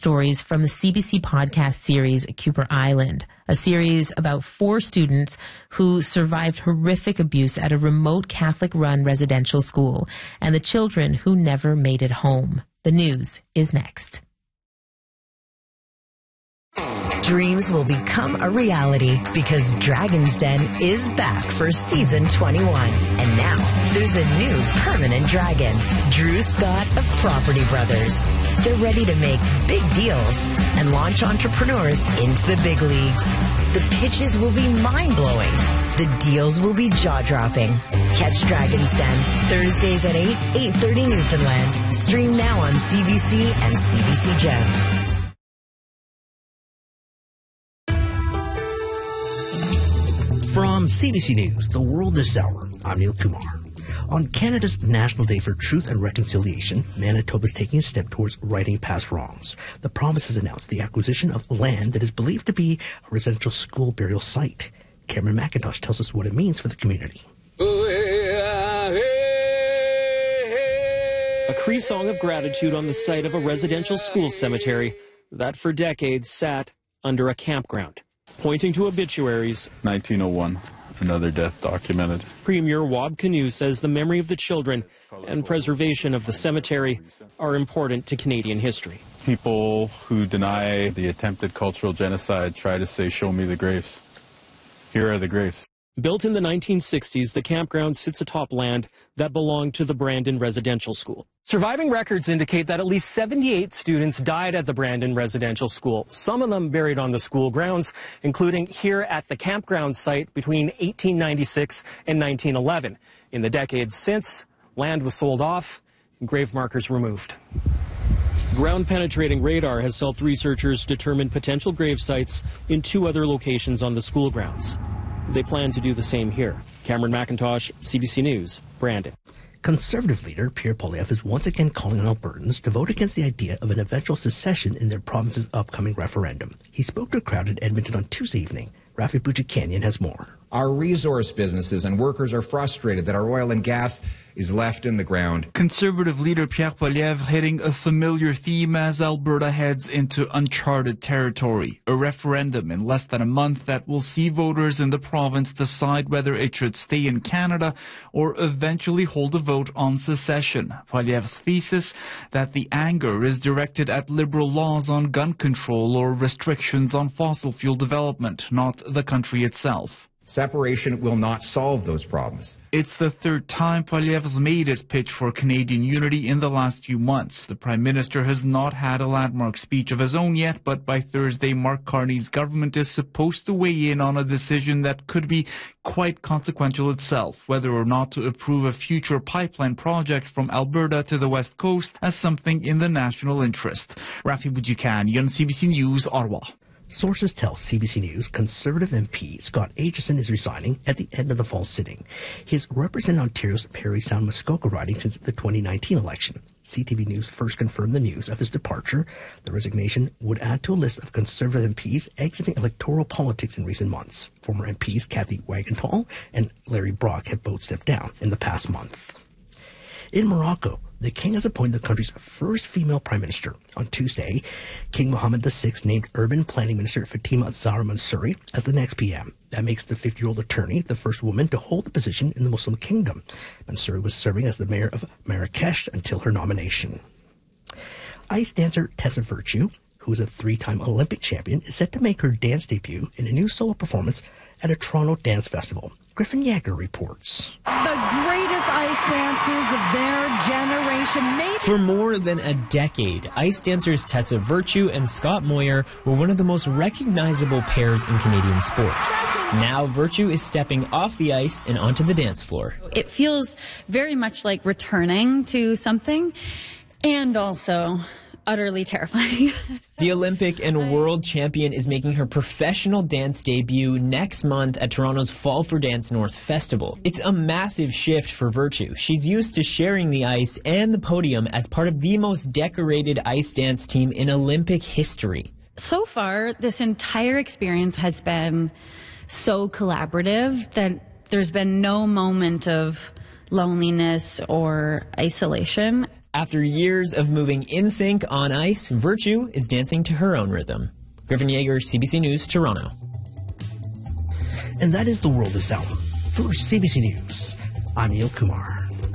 stories from the CBC podcast series Cooper Island, a series about 4 students who survived horrific abuse at a remote Catholic-run residential school and the children who never made it home. The news is next. Dreams will become a reality because Dragon's Den is back for season 21. And now there's a new permanent dragon, Drew Scott of Property Brothers. They're ready to make big deals and launch entrepreneurs into the big leagues. The pitches will be mind-blowing. The deals will be jaw-dropping. Catch Dragon's Den Thursdays at 8:30 Newfoundland. Stream now on CBC and CBC Gem. From CBC News, The World This Hour, I'm Neil Kumar. On Canada's National Day for Truth and Reconciliation, Manitoba is taking a step towards righting past wrongs. The province has announced the acquisition of land that is believed to be a residential school burial site. Cameron McIntosh tells us what it means for the community. A Cree song of gratitude on the site of a residential school cemetery that for decades sat under a campground. Pointing to obituaries, 1901, another death documented. Premier Wab Canoe says the memory of the children and preservation of the cemetery are important to Canadian history. People who deny the attempted cultural genocide try to say, show me the graves. Here are the graves. Built in the 1960s, the campground sits atop land that belonged to the Brandon Residential School. Surviving records indicate that at least 78 students died at the Brandon Residential School, some of them buried on the school grounds, including here at the campground site between 1896 and 1911. In the decades since, land was sold off and grave markers removed. Ground-penetrating radar has helped researchers determine potential grave sites in 2 other locations on the school grounds. They plan to do the same here. Cameron McIntosh, CBC News, Brandon. Conservative leader Pierre Poilievre is once again calling on Albertans to vote against the idea of an eventual secession in their province's upcoming referendum. He spoke to a crowd in Edmonton on Tuesday evening. Rafi Boudjikanian has more. Our resource businesses and workers are frustrated that our oil and gas is left in the ground. Conservative leader Pierre Poilievre hitting a familiar theme as Alberta heads into uncharted territory. A referendum in less than a month that will see voters in the province decide whether it should stay in Canada or eventually hold a vote on secession. Poilievre's thesis that the anger is directed at Liberal laws on gun control or restrictions on fossil fuel development, not the country itself. Separation will not solve those problems. It's the 3rd time Poilievre's made his pitch for Canadian unity in the last few months. The Prime Minister has not had a landmark speech of his own yet, but by Thursday, Mark Carney's government is supposed to weigh in on a decision that could be quite consequential itself, whether or not to approve a future pipeline project from Alberta to the West Coast as something in the national interest. Rafi Boudjikanian, CBC News, Ottawa. Sources tell CBC News Conservative MP Scott Aitchison is resigning at the end of the fall sitting. He has represented Ontario's Parry Sound Muskoka riding since the 2019 election. CTV News first confirmed the news of his departure. The resignation would add to a list of Conservative MPs exiting electoral politics in recent months. Former MPs Kathy Wagenthal and Larry Brock have both stepped down in the past month. In Morocco, the king has appointed the country's first female prime minister. On Tuesday, King Mohammed VI named urban planning minister Fatima Zahra Mansouri as the next PM. That makes the 50-year-old attorney the first woman to hold the position in the Muslim kingdom. Mansouri was serving as the mayor of Marrakesh until her nomination. Ice dancer Tessa Virtue, who is a 3-time Olympic champion, is set to make her dance debut in a new solo performance at a Toronto dance festival. Griffin Yager reports. The greatest ice dancers of their generation. For more than a decade, ice dancers Tessa Virtue and Scott Moyer were one of the most recognizable pairs in Canadian sport. Now Virtue is stepping off the ice and onto the dance floor. It feels very much like returning to something, and also utterly terrifying. The Olympic and world champion is making her professional dance debut next month at Toronto's Fall for Dance North Festival. It's a massive shift for Virtue. She's used to sharing the ice and the podium as part of the most decorated ice dance team in Olympic history. So far, this entire experience has been so collaborative that there's been no moment of loneliness or isolation. After years of moving in sync on ice, Virtue is dancing to her own rhythm. Griffin Yeager, CBC News, Toronto. And that is the world this hour. For CBC News, I'm Neil Kumar.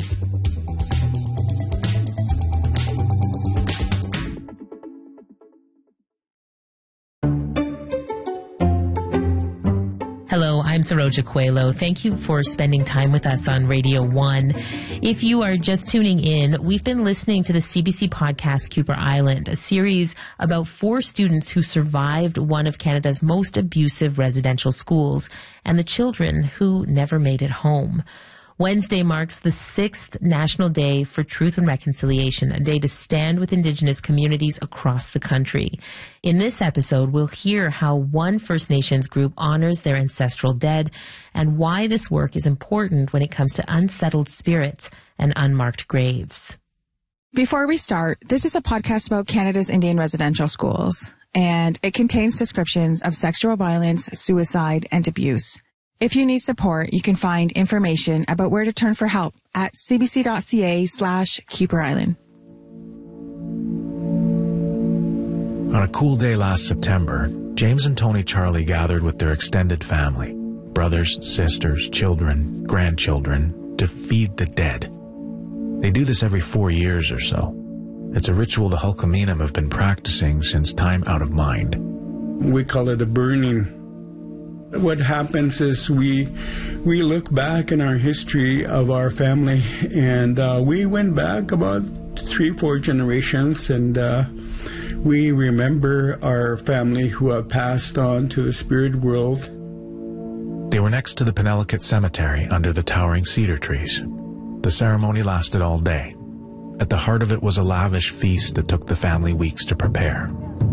Hello, I'm Saroja Coelho. Thank you for spending time with us on Radio 1. If you are just tuning in, we've been listening to the CBC podcast Kuper Island, a series about 4 students who survived one of Canada's most abusive residential schools and the children who never made it home. Wednesday marks the 6th National Day for Truth and Reconciliation, a day to stand with Indigenous communities across the country. In this episode, we'll hear how one First Nations group honors their ancestral dead and why this work is important when it comes to unsettled spirits and unmarked graves. Before we start, this is a podcast about Canada's Indian residential schools, and it contains descriptions of sexual violence, suicide, and abuse. If you need support, you can find information about where to turn for help at cbc.ca/Kuper Island. On a cool day last September, James and Tony Charlie gathered with their extended family, brothers, sisters, children, grandchildren, to feed the dead. They do this every 4 years or so. It's a ritual the Hulkaminam have been practicing since time out of mind. We call it a burning. What happens is we look back in our history of our family, and we went back about 3-4 generations, and we remember our family who have passed on to the spirit world. They were next to the Penelakut Cemetery under the towering cedar trees. The ceremony lasted all day. At the heart of it was a lavish feast that took the family weeks to prepare.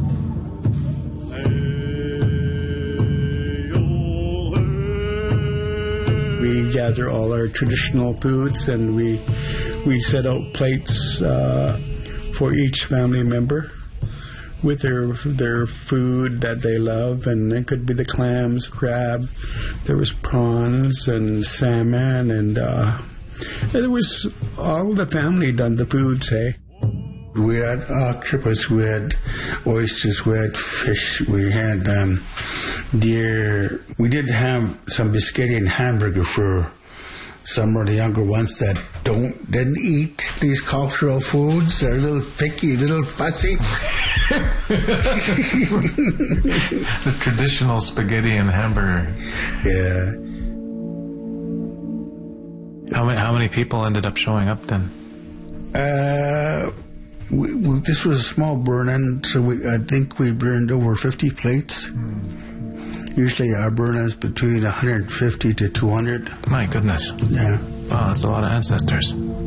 We gather all our traditional foods, and we set out plates for each family member with their food that they love, and it could be the clams, crab. There was prawns and salmon, and there was all the family done the food, say. We had octopus, we had oysters, we had fish, we had deer. We did have some biscuit and hamburger for some of the younger ones that didn't eat these cultural foods. They're a little picky, a little fussy. The traditional spaghetti and hamburger. Yeah. How many people ended up showing up then? This was a small burn-in, so I think we burned over 50 plates. Usually our burn-ins between 150 to 200. My goodness. Yeah. Wow, that's a lot of ancestors.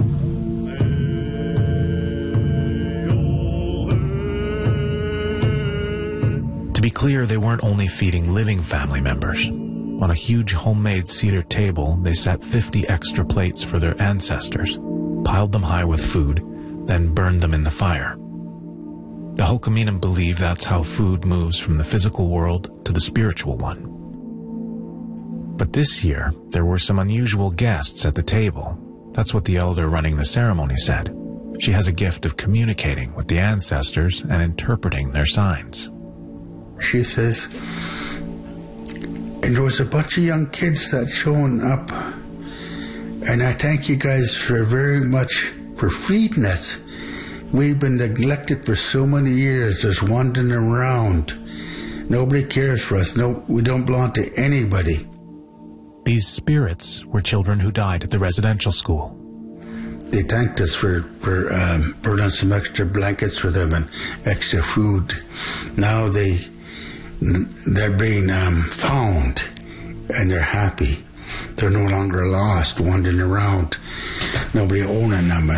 To be clear, they weren't only feeding living family members. On a huge homemade cedar table, they set 50 extra plates for their ancestors, piled them high with food, then burned them in the fire. The Hulkaminam believe that's how food moves from the physical world to the spiritual one. But this year, there were some unusual guests at the table. That's what the elder running the ceremony said. She has a gift of communicating with the ancestors and interpreting their signs. She says, and there was a bunch of young kids that shown up, and I thank you guys very much for feeding us. We've been neglected for so many years, just wandering around. Nobody cares for us. No, we don't belong to anybody. These spirits were children who died at the residential school. They thanked us for burning some extra blankets for them and extra food. Now they're being found, and they're happy. They're no longer lost, wandering around, nobody owning them.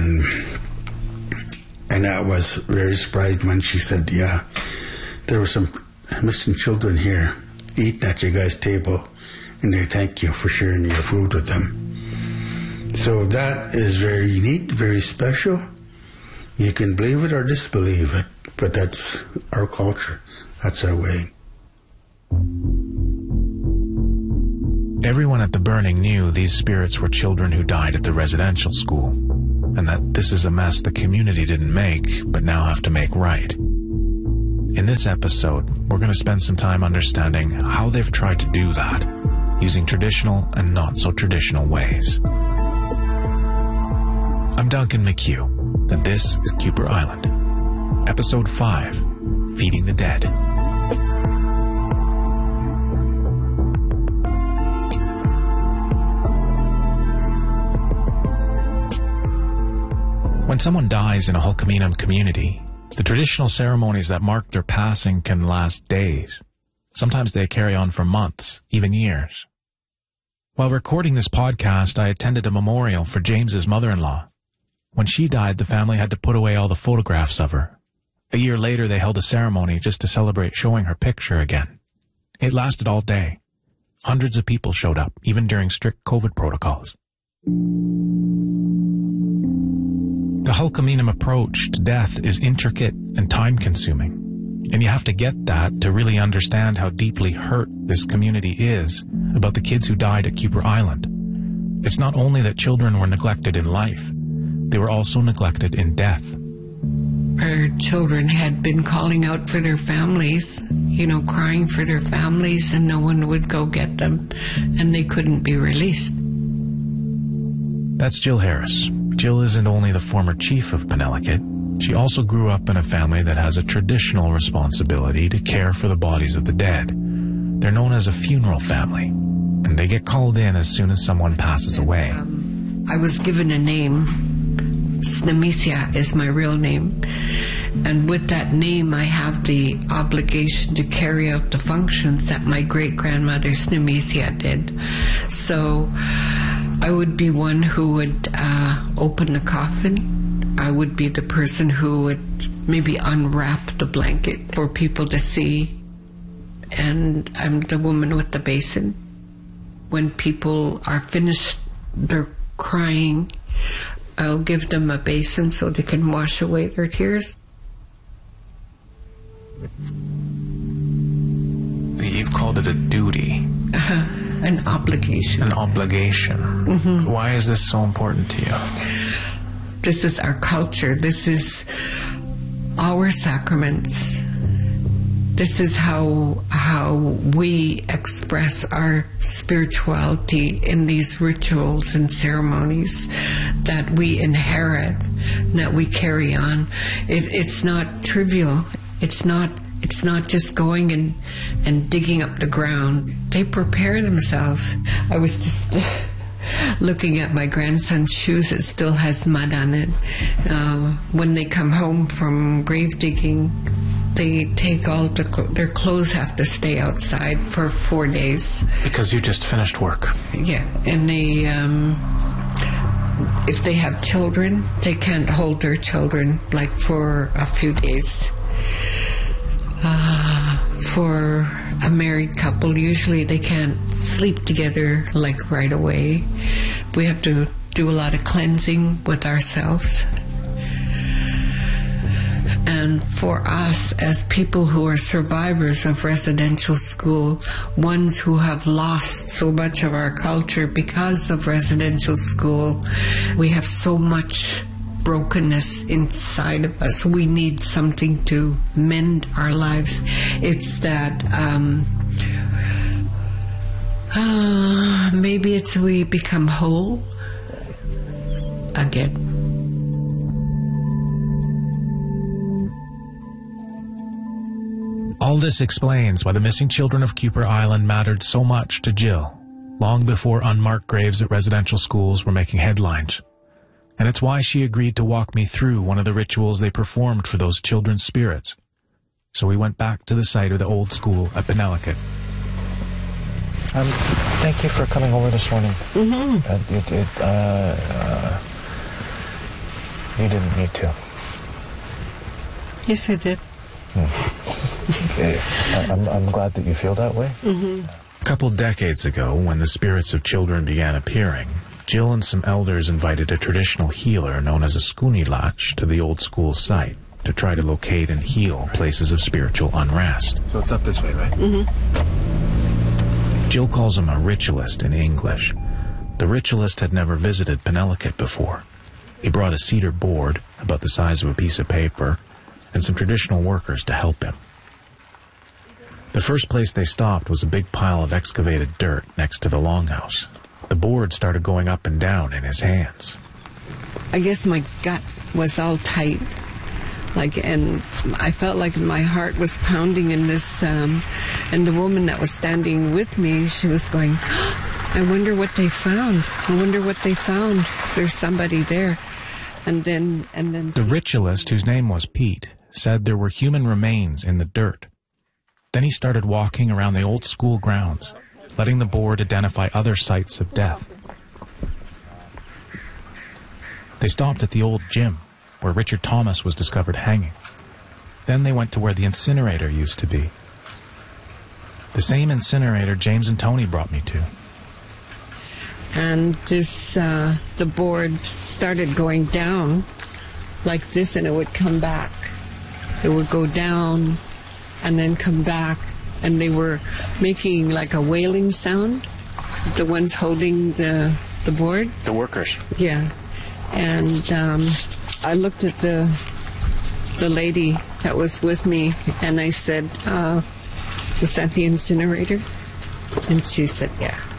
And I was very surprised when she said, yeah, there were some missing children here eating at your guys' table, and they thank you for sharing your food with them. So that is very unique, very special. You can believe it or disbelieve it, but that's our culture. That's our way. Everyone at the burning knew these spirits were children who died at the residential school. and that this is a mess the community didn't make, but now have to make right. In this episode, we're going to spend some time understanding how they've tried to do that, using traditional and not so traditional ways. I'm Duncan McHugh, and this is Kuper Island. Episode 5, Feeding the Dead. When someone dies in a Hulkaminam community, the traditional ceremonies that mark their passing can last days. Sometimes they carry on for months, even years. While recording this podcast, I attended a memorial for James's mother-in-law. When she died, the family had to put away all the photographs of her. A year later, they held a ceremony just to celebrate showing her picture again. It lasted all day. Hundreds of people showed up, even during strict COVID protocols. The Hulkaminam approach to death is intricate and time-consuming, and you have to get that to really understand how deeply hurt this community is about the kids who died at Kuper Island. It's not only that children were neglected in life, they were also neglected in death. Our children had been calling out for their families, crying for their families, and no one would go get them, and they couldn't be released. That's Jill Harris. Jill isn't only the former chief of Penelakut, she also grew up in a family that has a traditional responsibility to care for the bodies of the dead. They're known as a funeral family, and they get called in as soon as someone passes away. I was given a name. Snamithia is my real name. And with that name, I have the obligation to carry out the functions that my great-grandmother Snamithia did. So I would be one who would open the coffin. I would be the person who would maybe unwrap the blanket for people to see. And I'm the woman with the basin. When people are finished, they're crying, I'll give them a basin so they can wash away their tears. You've called it a duty. An obligation. An obligation. Mm-hmm. Why is this so important to you? This is our culture. This is our sacraments. This is how we express our spirituality in these rituals and ceremonies that we inherit, that we carry on. It's not trivial. It's not just going and digging up the ground. They prepare themselves. I was just looking at my grandson's shoes. It still has mud on it. When they come home from grave digging, they take all their clothes have to stay outside for 4 days. Because you just finished work. Yeah, and they, if they have children, they can't hold their children like for a few days. For a married couple, usually they can't sleep together like right away. We have to do a lot of cleansing with ourselves. And for us, as people who are survivors of residential school, ones who have lost so much of our culture because of residential school, we have so much brokenness inside of us. We need something to mend our lives. It's that maybe it's we become whole again. All this explains why the missing children of Kuper Island mattered so much to Jill, long before unmarked graves at residential schools were making headlines. And it's why she agreed to walk me through one of the rituals they performed for those children's spirits. So we went back to the site of the old school at Penelakut. Thank you for coming over this morning. Mm-hmm. You didn't need to. Yes, I did. I'm glad that you feel that way. Mm-hmm. A couple decades ago, when the spirits of children began appearing, Jill and some elders invited a traditional healer known as a Skoonilach to the old school site to try to locate and heal places of spiritual unrest. So it's up this way, right? Mm-hmm. Jill calls him a ritualist in English. The ritualist had never visited Penelakut before. He brought a cedar board, about the size of a piece of paper, and some traditional workers to help him. The first place they stopped was a big pile of excavated dirt next to the longhouse. The board started going up and down in his hands. I guess my gut was all tight, and I felt like my heart was pounding in this, and the woman that was standing with me, she was going, I wonder what they found. I wonder what they found. Is there somebody there? And then... The ritualist, whose name was Pete, said there were human remains in the dirt. Then he started walking around the old school grounds, letting the board identify other sites of death. They stopped at the old gym, where Richard Thomas was discovered hanging. Then they went to where the incinerator used to be. The same incinerator James and Tony brought me to. And the board started going down like this, and it would come back. It would go down and then come back, and they were making like a wailing sound, the ones holding the board. The workers. Yeah. And I looked at the lady that was with me, and I said, was that the incinerator? And she said, yeah.